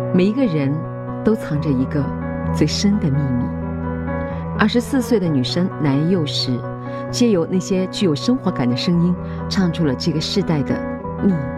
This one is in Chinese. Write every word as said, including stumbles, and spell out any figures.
每一个人都藏着一个最深的秘密。二十四岁的女生南佑实，借由那些具有生活感的声音，唱出了这个世代的秘密。